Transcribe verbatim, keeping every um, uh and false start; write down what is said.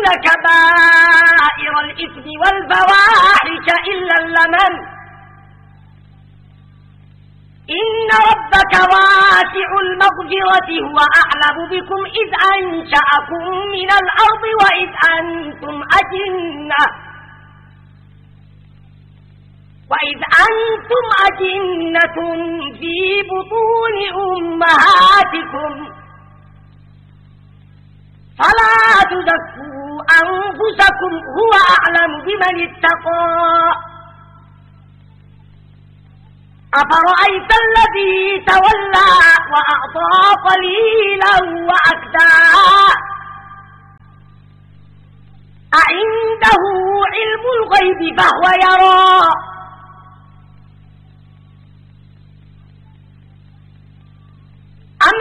كبائر الإثم والفواحش إلا اللمم إن ربك واسع المغفرة هو أعلم بكم إذ أنشأكم من الأرض وإذ أنتم أجنة وإذ أنتم أجنة في بطون أمهاتكم فلا تزكوا أنفسكم هو أعلم بمن اتقى أفرأيت الذي تولى وأعطى قليلا وأكدى أعنده علم الغيب فهو يرى